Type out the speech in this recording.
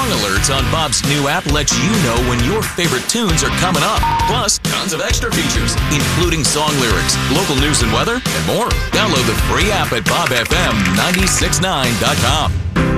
Song alerts on Bob's new app let you know when your favorite tunes are coming up. Plus, tons of extra features, including song lyrics, local news and weather, and more. Download the free app at bobfm969.com.